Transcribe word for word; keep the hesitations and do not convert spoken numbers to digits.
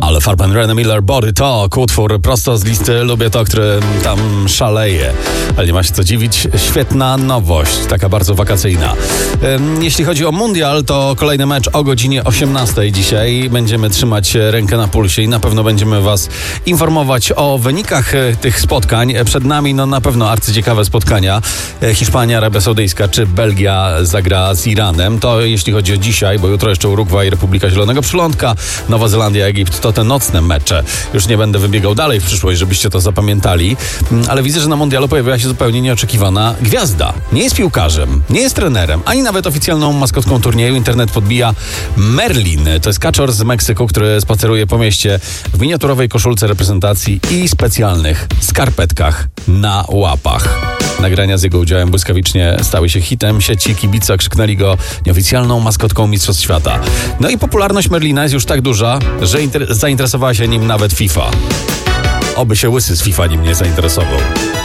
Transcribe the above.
Ale Farben Renee Miller, Body Talk, utwór prosto z listy Lubię to, który tam szaleje. Ale nie ma się co dziwić, świetna nowość, taka bardzo wakacyjna. Jeśli chodzi o mundial, to kolejny mecz o godzinie osiemnastej dzisiaj. Będziemy trzymać rękę na pulsie i na pewno będziemy was informować o wynikach tych spotkań. Przed nami no na pewno arcyciekawe spotkania. Hiszpania, Arabia Saudyjska czy Belgia zagra z Iranem. To jeśli chodzi o dzisiaj, bo jutro jeszcze Urugwaj, Republika Zielonego Przylądka, Nowa Zelandia, Egipt, to te nocne mecze. Już nie będę wybiegał dalej w przyszłość, żebyście to zapamiętali. Ale widzę, że na mundialu pojawiła się zupełnie nieoczekiwana gwiazda. Nie jest piłkarzem, nie jest trenerem, ani nawet oficjalną maskotką turnieju. Internet podbija Merlin. To jest kaczor z Meksyku, który spaceruje po mieście w miniaturowej koszulce reprezentacji i specjalnych skarpetkach na łapach. Nagrania z jego udziałem błyskawicznie stały się hitem. Sieci kibice krzyknęli go nieoficjalną maskotką Mistrzostw Świata. No i popularność Merlina jest już tak duża, że inter- zainteresowała się nim nawet FIFA. Oby się łysy z FIFA nim nie zainteresował.